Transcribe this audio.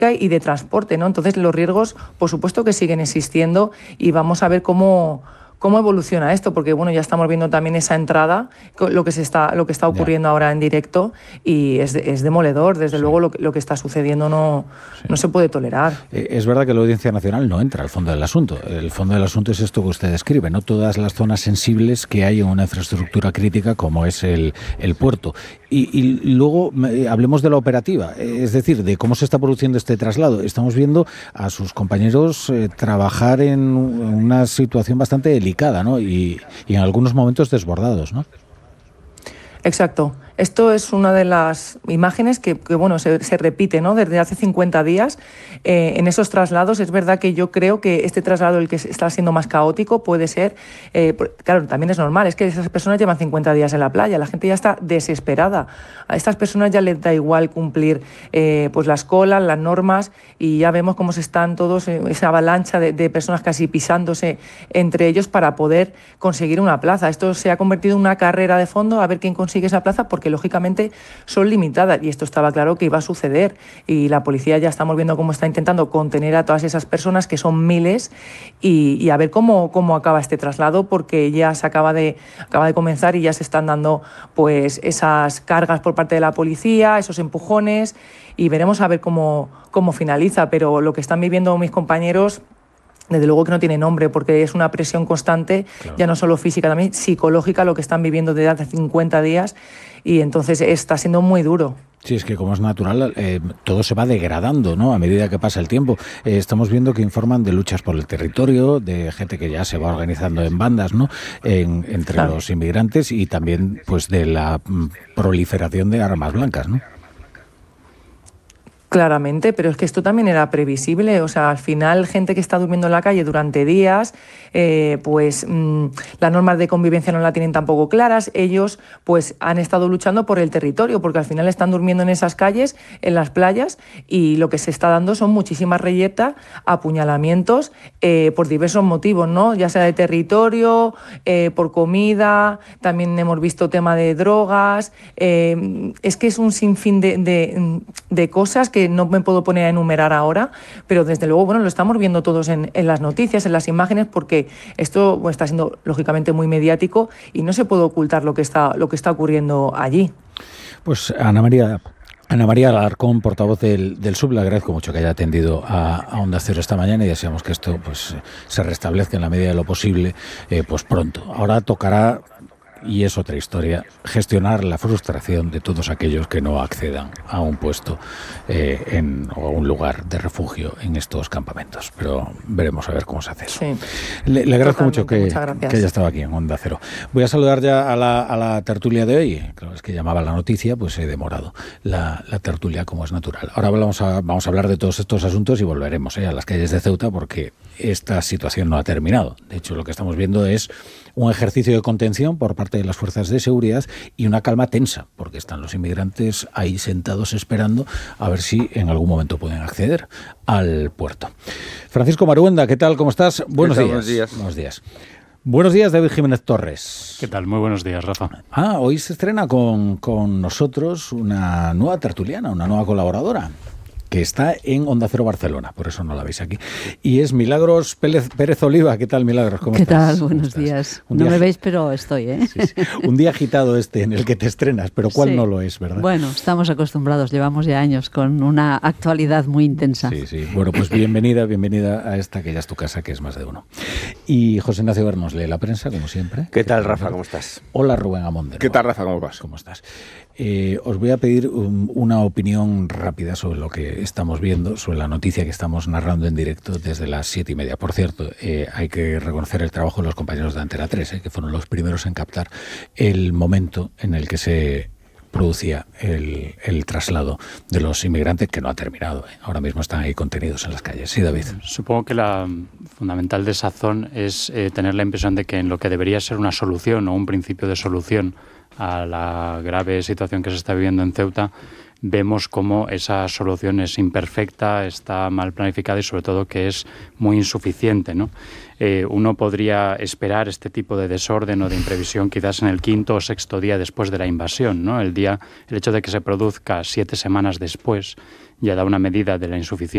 y de transporte, ¿no? Entonces los riesgos, por supuesto que siguen existiendo y vamos a ver cómo evoluciona esto, porque bueno, ya estamos viendo también esa entrada, lo que está ocurriendo ahora en directo, y es demoledor. Desde luego lo que está sucediendo no se puede tolerar. Es verdad que la Audiencia Nacional no entra al fondo del asunto. El fondo del asunto es esto que usted describe, ¿no? Todas las zonas sensibles que hay en una infraestructura crítica como es el puerto. Y luego hablemos de la operativa, es decir, de cómo se está produciendo este traslado. Estamos viendo a sus compañeros trabajar en una situación bastante delicada, ¿no? Y en algunos momentos desbordados, ¿no? Exacto. Esto es una de las imágenes que bueno, se repite, ¿no? Desde hace 50 días en esos traslados. Es verdad que yo creo que este traslado, el que está siendo más caótico, puede ser, claro, también es normal, es que esas personas llevan 50 días en la playa, la gente ya está desesperada. A estas personas ya les da igual cumplir pues las colas, las normas, y ya vemos cómo se están todos, esa avalancha de personas casi pisándose entre ellos para poder conseguir una plaza. Esto se ha convertido en una carrera de fondo a ver quién consigue esa plaza, porque lógicamente son limitadas, y esto estaba claro que iba a suceder, y la policía ya estamos viendo cómo está intentando contener a todas esas personas, que son miles, y a ver cómo acaba este traslado, porque ya se acaba de comenzar y ya se están dando pues esas cargas por parte de la policía, esos empujones, y veremos a ver cómo finaliza. Pero lo que están viviendo mis compañeros, desde luego que no tiene nombre, porque es una presión constante, claro, ya no solo física, también psicológica, lo que están viviendo desde hace 50 días, y entonces está siendo muy duro. Sí, es que como es natural, todo se va degradando, ¿no? A medida que pasa el tiempo. Estamos viendo que informan de luchas por el territorio, de gente que ya se va organizando en bandas, ¿no? Entre claro, los inmigrantes, y también pues de la proliferación de armas blancas, ¿no? Claramente, pero es que esto también era previsible. O sea, al final, gente que está durmiendo en la calle durante días, pues las normas de convivencia no la tienen tampoco claras. Ellos pues han estado luchando por el territorio, porque al final están durmiendo en esas calles, en las playas, y lo que se está dando son muchísimas reyertas, apuñalamientos, por diversos motivos, ¿no? Ya sea de territorio, por comida, también hemos visto tema de drogas. Es que es un sinfín de cosas que no me puedo poner a enumerar ahora, pero desde luego, bueno, lo estamos viendo todos en las noticias, en las imágenes, porque esto bueno, está siendo lógicamente muy mediático, y no se puede ocultar lo que está ocurriendo allí. Pues Ana María Alarcón, portavoz del SUB, le agradezco mucho que haya atendido a Onda Cero esta mañana, y deseamos que esto pues se restablezca en la medida de lo posible pues pronto. Ahora tocará, y es otra historia, gestionar la frustración de todos aquellos que no accedan a un puesto o a un lugar de refugio en estos campamentos. Pero veremos a ver cómo se hace eso. Sí, le agradezco mucho que haya estado aquí en Onda Cero. Voy a saludar ya a la tertulia de hoy. Claro, es que llamaba la noticia, pues he demorado la tertulia, como es natural. Ahora vamos a hablar de todos estos asuntos y volveremos a las calles de Ceuta, porque esta situación no ha terminado. De hecho, lo que estamos viendo es un ejercicio de contención por parte de las fuerzas de seguridad y una calma tensa, porque están los inmigrantes ahí sentados esperando a ver si en algún momento pueden acceder al puerto. Francisco Maruenda, ¿qué tal? ¿Cómo estás? Buenos días. Buenos días. Buenos días, David Jiménez Torres. ¿Qué tal? Muy buenos días, Rafa. Hoy se estrena con nosotros una nueva tertuliana, una nueva colaboradora, que está en Onda Cero Barcelona, por eso no la veis aquí. Y es Milagros Pérez Oliva. ¿Qué tal, Milagros? ¿Cómo estás? ¿Qué tal? Buenos días. No me veis, pero estoy, ¿eh? Sí. Un día agitado en el que te estrenas, pero ¿cuál no lo es, verdad? Bueno, estamos acostumbrados, llevamos ya años con una actualidad muy intensa. Sí. Bueno, pues bienvenida a esta que ya es tu casa, que es más de uno. Y José Ignacio Bernos lee la prensa, como siempre. ¿Qué tal, Rafa? ¿Cómo estás? Hola, Rubén Amón. ¿Qué tal, Rafa? ¿Cómo vas? ¿Cómo estás? Os voy a pedir una opinión rápida sobre lo que estamos viendo, sobre la noticia que estamos narrando en directo desde las 7:30. Por cierto, hay que reconocer el trabajo de los compañeros de Antena 3, que fueron los primeros en captar el momento en el que se producía el traslado de los inmigrantes, que no ha terminado. Ahora mismo están ahí contenidos en las calles. Sí, David. Supongo que la fundamental desazón es tener la impresión de que en lo que debería ser una solución o un principio de solución a la grave situación que se está viviendo en Ceuta, vemos cómo esa solución es imperfecta, está mal planificada y sobre todo que es muy insuficiente, ¿no? Uno podría esperar este tipo de desorden o de imprevisión quizás en el 5º o 6º día después de la invasión, ¿no? El hecho de que se produzca 7 semanas después ya da una medida de la insuficiencia